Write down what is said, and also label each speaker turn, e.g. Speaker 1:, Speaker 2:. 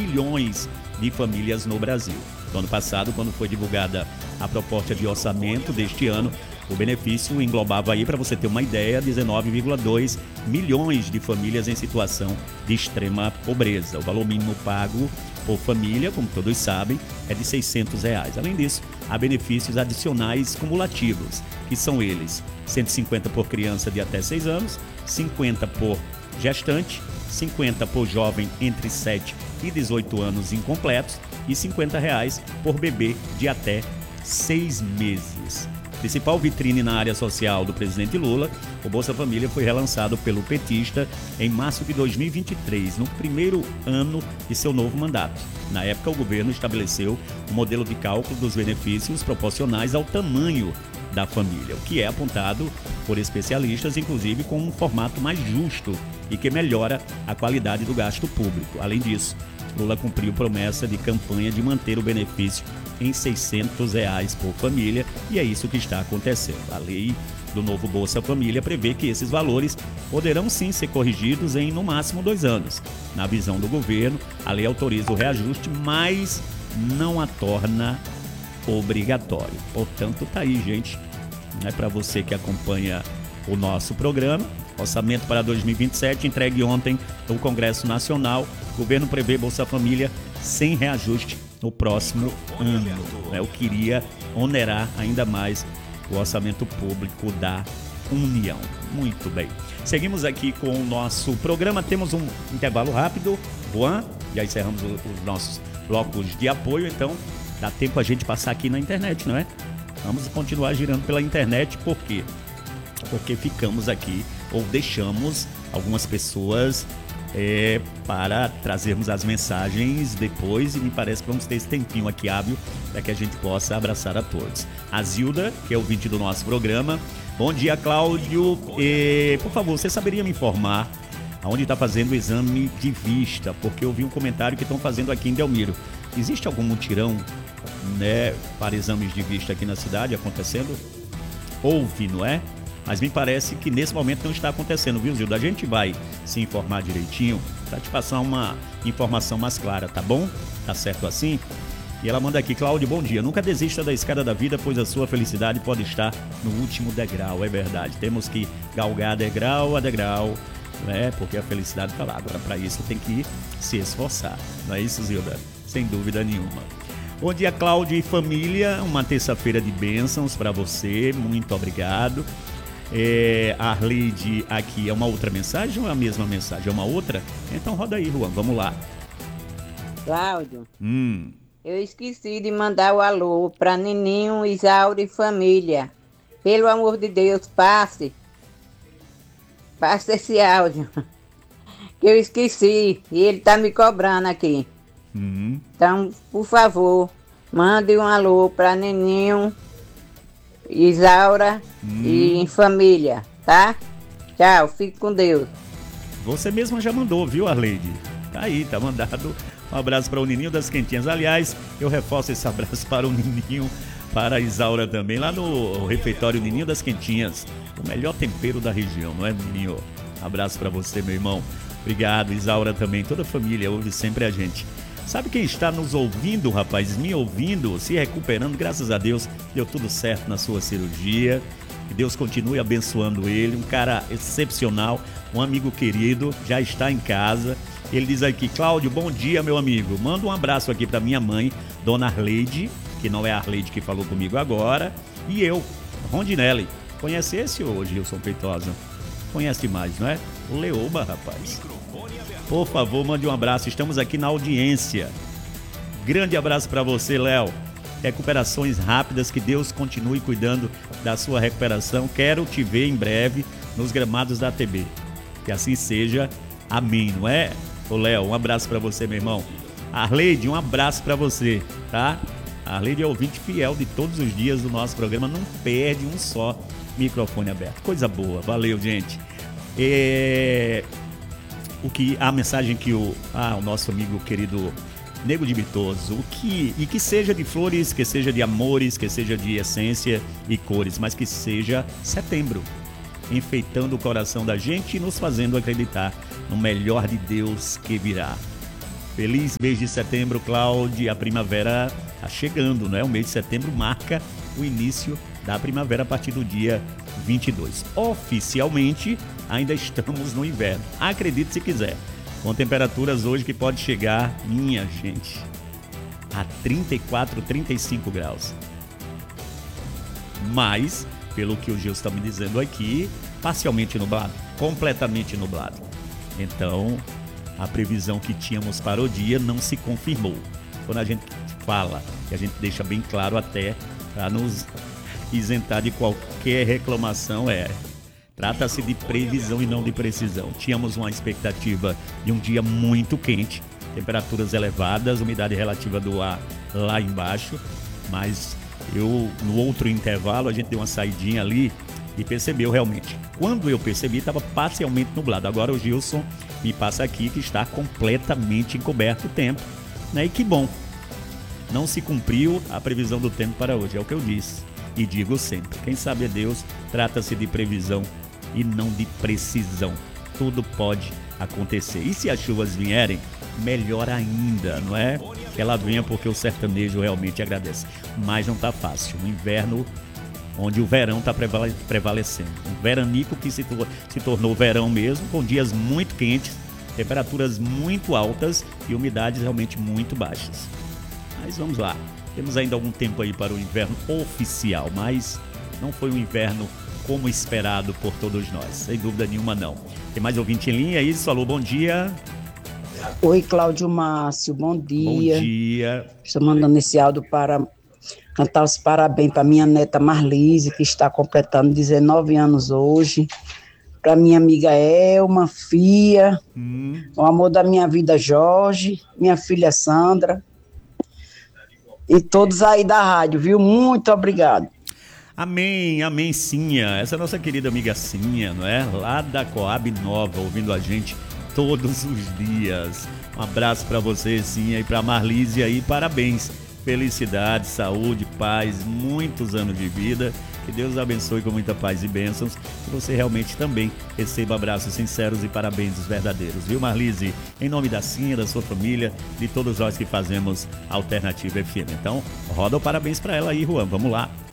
Speaker 1: milhões de famílias no Brasil. No ano passado, quando foi divulgada a proposta de orçamento deste ano, o benefício englobava aí, para você ter uma ideia, 19,2 milhões de famílias em situação de extrema pobreza. O valor mínimo pago por família, como todos sabem, é de R$ 600. Além disso, há benefícios adicionais cumulativos, que são eles: 150 por criança de até 6 anos, 50 por gestante, 50 por jovem entre 7 e 18 anos incompletos e R$ 50 por bebê de até 6 meses. Principal vitrine na área social do presidente Lula, o Bolsa Família foi relançado pelo petista em março de 2023, no primeiro ano de seu novo mandato. Na época, o governo estabeleceu um modelo de cálculo dos benefícios proporcionais ao tamanho da família, o que é apontado por especialistas, inclusive, como um formato mais justo e que melhora a qualidade do gasto público. Além disso, Lula cumpriu promessa de campanha de manter o benefício em R$ 600 por família, e é isso que está acontecendo. A lei do novo Bolsa Família prevê que esses valores poderão sim ser corrigidos em no máximo 2 anos. Na visão do governo, a lei autoriza o reajuste, mas não a torna obrigatório. Portanto, tá aí, gente. É para você que acompanha o nosso programa. Orçamento para 2027 entregue ontem no Congresso Nacional. O governo prevê Bolsa Família sem reajuste no próximo ano. Eu queria onerar ainda mais o orçamento público da União. Muito bem. Seguimos aqui com o nosso programa. Temos um intervalo rápido, Juan. Já encerramos os nossos blocos de apoio, então dá tempo a gente passar aqui na internet, não é? Vamos continuar girando pela internet, por quê? Porque ficamos aqui, ou deixamos algumas pessoas para trazermos as mensagens depois, e me parece que vamos ter esse tempinho aqui hábil para que a gente possa abraçar a todos. A Zilda, que é ouvinte do nosso programa. Bom dia, Cláudio. Por favor, você saberia me informar aonde está fazendo o exame de vista? Porque eu vi um comentário que estão fazendo aqui em Delmiro. Existe algum mutirão, né, para exames de vista aqui na cidade acontecendo? Houve, não é? Mas me parece que nesse momento não está acontecendo, viu, Zilda? A gente vai se informar direitinho para te passar uma informação mais clara, tá bom? Tá certo assim? E ela manda aqui: Cláudio, bom dia. Nunca desista da escada da vida, pois a sua felicidade pode estar no último degrau. É verdade. Temos que galgar degrau a degrau, né? Porque a felicidade está lá. Agora, para isso, tem que se esforçar. Não é isso, Zilda? Sem dúvida nenhuma. Bom dia, Cláudio e família. Uma terça-feira de bênçãos para você. Muito obrigado. A Arleide aqui é uma outra mensagem ou é a mesma mensagem? É uma outra? Então roda aí, Juan, vamos lá.
Speaker 2: Cláudio, eu esqueci de mandar o alô para Nininho, Isaura e família. Pelo amor de Deus, passe esse áudio, que eu esqueci e ele tá me cobrando aqui. Então, por favor, mande um alô para Nininho, Isaura e em família, tá? Tchau, fique com Deus.
Speaker 1: Você mesma já mandou, viu, Arleide? Tá aí, tá mandado. Um abraço para o Nininho das Quentinhas. Aliás, eu reforço esse abraço para o Nininho, para a Isaura também, lá no refeitório Nininho das Quentinhas. O melhor tempero da região, não é, Nininho? Abraço para você, meu irmão. Obrigado, Isaura também. Toda a família ouve sempre a gente. Sabe quem está nos ouvindo, rapaz? Me ouvindo, se recuperando, graças a Deus, deu tudo certo na sua cirurgia. Que Deus continue abençoando ele, um cara excepcional, um amigo querido, já está em casa. Ele diz aqui: Cláudio, bom dia, meu amigo. Manda um abraço aqui para minha mãe, Dona Arleide, que não é a Arleide que falou comigo agora, e eu, Rondinelli. Conhece esse ou Gilson Feitosa? Conhece mais, não é? O Leoba, rapaz. Por favor, mande um abraço, estamos aqui na audiência. Grande abraço para você, Léo. Recuperações rápidas, que Deus continue cuidando da sua recuperação. Quero te ver em breve nos gramados da ATB. Que assim seja, amém, não é? Ô Léo, um abraço para você, meu irmão. Arleide, um abraço para você, tá? A Arleide é ouvinte fiel de todos os dias do nosso programa, não perde um só microfone aberto. Coisa boa, valeu, gente. A mensagem que o nosso amigo querido Nego de Bitoso, que seja de flores, que seja de amores, que seja de essência e cores, mas que seja setembro, enfeitando o coração da gente e nos fazendo acreditar no melhor de Deus que virá. Feliz mês de setembro, Cláudia. A primavera está chegando, né? O mês de setembro marca o início da primavera a partir do dia 22. Oficialmente, ainda estamos no inverno. Acredite se quiser. Com temperaturas hoje que pode chegar, minha gente, a 34, 35 graus. Mas, pelo que o Gil está me dizendo aqui, parcialmente nublado, completamente nublado. Então, a previsão que tínhamos para o dia não se confirmou. Quando a gente fala, e a gente deixa bem claro até para nos isentar de qualquer reclamação, trata-se de previsão e não de precisão. Tínhamos uma expectativa de um dia muito quente, temperaturas elevadas, umidade relativa do ar lá embaixo, mas no outro intervalo, a gente deu uma saidinha ali e percebeu realmente. Quando eu percebi, estava parcialmente nublado. Agora o Gilson me passa aqui que está completamente encoberto o tempo, né? E que bom, não se cumpriu a previsão do tempo para hoje, é o que eu disse. E digo sempre, quem sabe é Deus, trata-se de previsão e não de precisão. Tudo pode acontecer. E se as chuvas vierem, melhor ainda, não é? Que ela venha, porque o sertanejo realmente agradece. Mas não está fácil. Um inverno onde o verão está prevalecendo. Um veranico que se tornou verão mesmo, com dias muito quentes, temperaturas muito altas e umidades realmente muito baixas. Mas vamos lá. Temos ainda algum tempo aí para o inverno oficial, mas não foi um inverno como esperado por todos nós. Sem dúvida nenhuma, não. Tem mais ouvinte em linha aí? Falou, bom dia.
Speaker 3: Oi, Cláudio Márcio, bom dia.
Speaker 1: Bom dia.
Speaker 3: Estou mandando esse áudio para cantar os parabéns para minha neta Marlise, que está completando 19 anos hoje. Para minha amiga Elma, Fia, o amor da minha vida Jorge, minha filha Sandra. E todos aí da rádio, viu? Muito obrigado.
Speaker 1: Amém, amém, Cinha. Essa é a nossa querida amiga Cinha, não é? Lá da Coab Nova, ouvindo a gente todos os dias. Um abraço para você, Cinha, e para Marlise aí, parabéns. Felicidade, saúde, paz, muitos anos de vida. Que Deus abençoe com muita paz e bênçãos. Que você realmente também receba abraços sinceros e parabéns verdadeiros. Viu, Marlise? Em nome da Cinha, da sua família, de todos nós que fazemos Alternativa FM. Então, roda o parabéns para ela aí, Juan. Vamos lá.